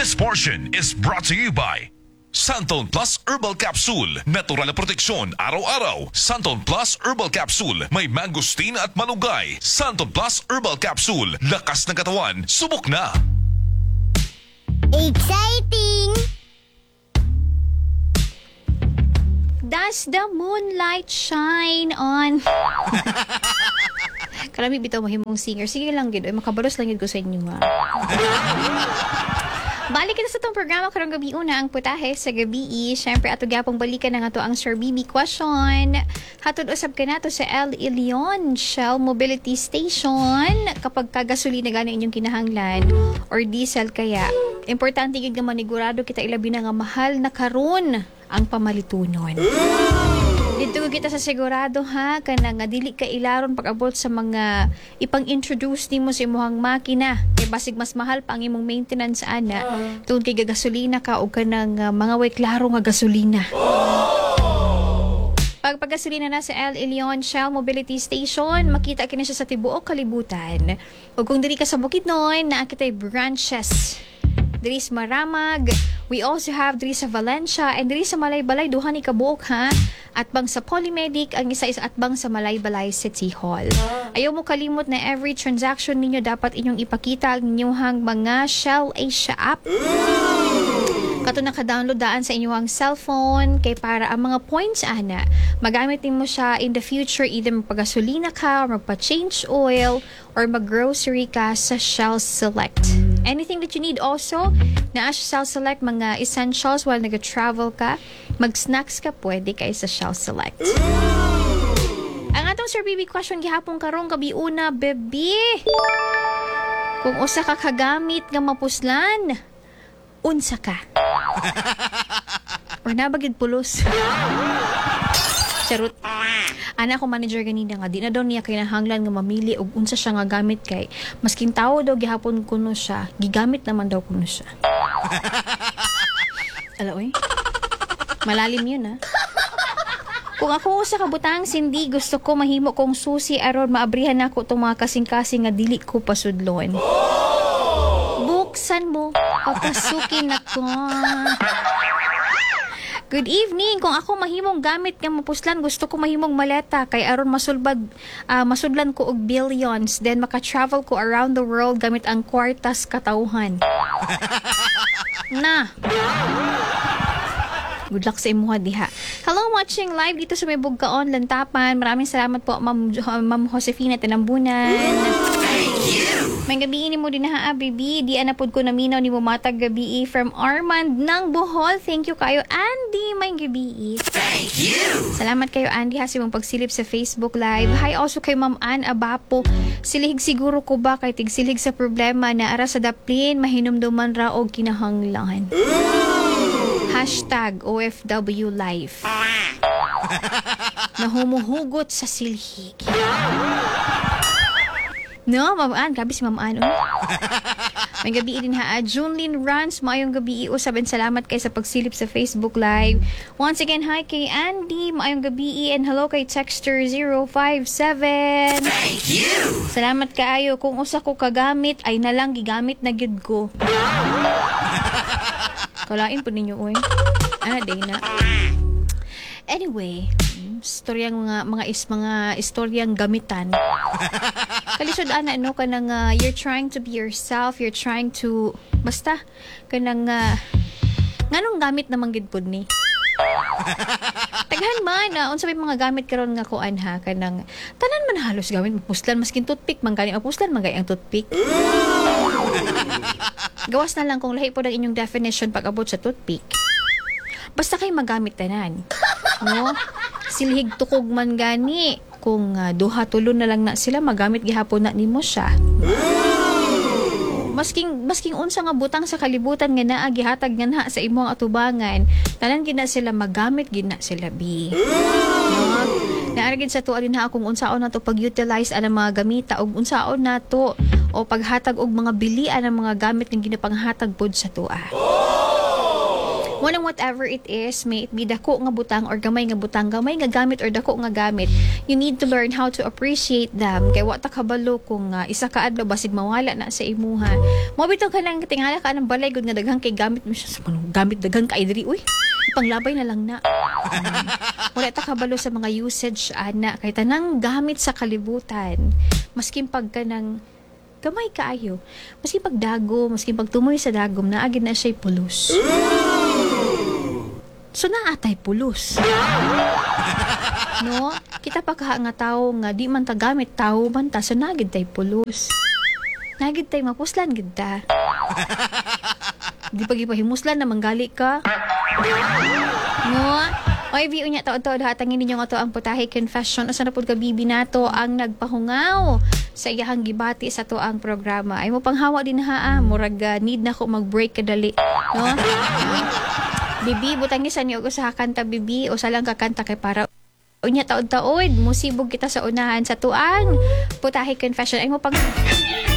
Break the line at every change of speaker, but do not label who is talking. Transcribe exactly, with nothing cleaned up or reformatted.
This portion is brought to you by Santon Plus Herbal Capsule. Natural na proteksyon araw-araw. Santon Plus Herbal Capsule. May mangosteen at malunggay. Santon Plus Herbal Capsule. Lakas ng katawan. Subok na.
Exciting!
Does the moonlight shine on? Karami bitaw mahimong singer. Sige lang gid, makabalos lang gid ko sa inyo ha. Balik kita sa itong programa karong gabi una ang putahe sa gabi. Siyempre ato gyapong balikan na nga to ang Sir B B question. Hatod usab ka nato sa El Ilion Shell Mobility Station. Kapag kagasolina gani inyong kinahanglan or diesel kaya, importante gyud nga manigurado kita ilabi na nga mahal na karon ang pamalitunon. Dito kita sa sigurado ha, kana nga dili ka ilaron pag-abot sa mga ipang-introduce nimo sa imong makina. Kay basig mas mahal pa ang imong maintenance ana. Tungod kay gasolina ka o kanang uh, mga way klaro nga gasolina. Pag paggasolina na sa El Ilion Shell Mobility Station, makita kini siya sa tibuok kalibutan. O kung diri ka sa Bukidnon, naa kitay branches diri sa Maramag. We also have diri sa Valencia and diri sa Malaybalay duha ni kabuok ha. At bang sa Polymedic ang isa is at bang sa Malaybalay City Hall. Ayaw mo kalimot na every transaction ninyo dapat inyong ipakita ang inyong mga Shell Asia app. Kato naka-download daan sa inyong cellphone kay para ang mga points ana magamit mo siya in the future either magpagasolina ka or magpa-change oil or mag-grocery ka sa Shell Select. Anything that you need also na sa Shell Select, mga essentials while nag-travel ka, mag-snacks ka, pwede kay sa Shell Select. Ang atong Sir B B question gihapon karong gabi una, baby. Kung usa ka kagamit nga mapuslan, unsa ka? Or nabagid pulos? Charot. Ana ko manager ganina nga, di na daw niya kinahanglan nga mamili og unsa siya nga gamit kay masking tao daw gihapon kuno siya, gigamit naman daw kuno siya. Ala oy. Malalim yun ha. Kung ako sa kabutang sindi, gusto ko mahimo kong susi aron maabrihan nako tong mga kasing-kasing nga dili ko pasudlon. Buksan mo, papasukin ako. Good evening. Kung ako mahimong gamit nga mapuslan, gusto ko mahimong maleta kay aron masulbad uh, masudlan ko og billions, then maka-travel ko around the world gamit ang kwartas katawhan. Na. Good luck sa imuha diha. Hello, watching live dito sa may Bugkaon, Lantapan. Maraming salamat po, Ma'am, Ma'am Josefina Tinambunan. May gabi ni mo din na ha, baby. Di anapod ko naminaw ni mo matag gabi from Armand ng Bohol. Thank you kayo, Andy. May gabi.
Thank you!
Salamat kayo, Andy, ha, sa mong pagsilip sa Facebook Live. Hi also kay Ma'am Ann Abapo. Silihig siguro ko ba kay tigsilhig sa problema na ara sa daplin, mahinumduman ra og kinahanglan. Hashtag O F W Life. Na humuhugot sa silhig. No, Ma'am Ann. Grabe si Ma'am Ann. Oh. May gabi din ha. Junlyn Runs, maayong gabi. Usab and salamat kay sa pagsilip sa Facebook Live. Once again, hi kay Andy. Maayong gabi. And hello kay Texter zero five seven.
Thank you!
Salamat kaayo. Kung usa ko kagamit, ay nalang gigamit na gyud ko. Kalain po ninyo, oy. Ah, day na. Anyway, istoryang mga mga is mga istoryang gamitan. Kalisod ana no kanang uh, you're trying to be yourself, you're trying to basta kanang uh, nganong gamit namang gid pud ni. Taghan man uh, unsa may mga gamit karon nga kuan ha kanang tanan man halos gamit mapuslan maskin toothpick man gani mapuslan man gay ang toothpick. Gawas na lang kung lahi po ang inyong definition pag abot sa toothpick. Basta kay magamit tanan. No? Silhig tukog man gani. Kung uh, duha tulo na lang na sila, magamit gihapon na nimo siya. Masking, masking unsa nga butang sa kalibutan nga naa gihatag nga na sa imong atubangan, tanan gina sila magamit gina sila bi. No? Naaragin sa tuwa din ha kung unsaon na to pag-utilize ang mga gamita o unsaon na to o paghatag og mga bilian ang mga gamit ng ginapanghatag pod sa tuwa. Mo nang whatever it is, may it be dako nga butang or gamay nga butang, gamay nga gamit or dako nga gamit, you need to learn how to appreciate them. Kay wa ta kabalo kung uh, isa ka adlaw basig mawala na sa imuha. Mo bitaw ka nang tingala ka ng balay gud nga daghang kay gamit mo siya sa panong gamit daghang kay diri uy. Panglabay na lang na. Um, wala ta kabalo sa mga usage ana kay tanang gamit sa kalibutan. Maskin pag ka ng gamay kaayo, maskin pag dago, maskin pag tumoy sa dagom na agid na siya pulos. So naatay pulos. No? Kita pa ka nga tao nga di man ta gamit tao man ta so nagid tay pulos. Nagid tay mapuslan gid ta. Di pagi pahimuslan na manggali ka. No? Oy, vi unya taon-taon hatangin ninyo nga to ang putahe confession asa na pud ka bibi nato ang nagpahungaw sa iyahang gibati sa to ang programa. Ay mo panghawa din ha ah, murag uh, need na ko mag-break kadali, no? Bibi butang ni sa niyo sa kanta bibi o sa lang kakanta kay para unya taon-taon musibog kita sa unahan sa tuang putahe confession. Ay mo pang